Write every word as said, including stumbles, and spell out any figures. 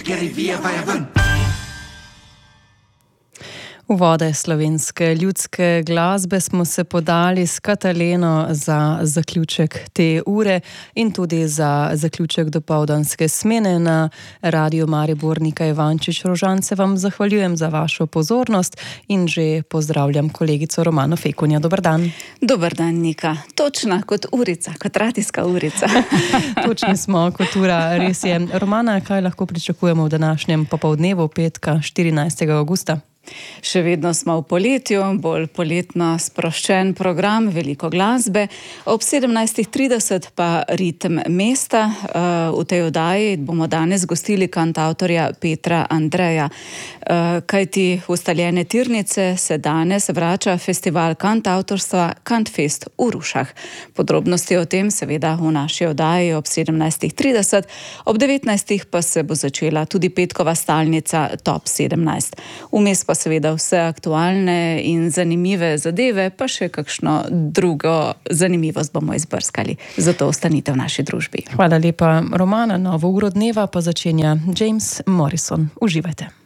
V vode slovenske ljudske glasbe smo se podali s Kataleno za zaključek te ure in tudi za zaključek dopoldanske smene na Radiu Maribor. Nika Ivančič Rožan, se vam zahvaljujem za vašo pozornost in že pozdravljam kolegico Romano Fekonja. Dobar dan. Dobar dan, Nika. Točna kot urica, kot radijska urica. Točni smo kot ura, res je. Romana, kaj lahko pričakujemo v današnjem popoldnevu petka štirinajstega avgusta? Še vedno smo v poletju, bolj poletno sproščen program, veliko glasbe. Ob sedemnajstih trideset pa ritem mesta. V tej oddaji bomo danes gostili kantavtorja Petra Andreja. Kajti ustaljene tirnice se danes vrača festival kantavtorstva Kantfest v Rušah. Podrobnosti o tem seveda v naši oddaji ob sedemnajstih trideset, ob devetnajstih pa se bo začela tudi petkova stalnica Top sedemnajst. Vmes pa seveda vse aktualne in zanimive zadeve, pa še kakšno drugo zanimivost bomo izbrskali. Zato ostanite v naši družbi. Hvala lepa, Romana. Novo uro dneva pa začenja James Morrison. Uživajte.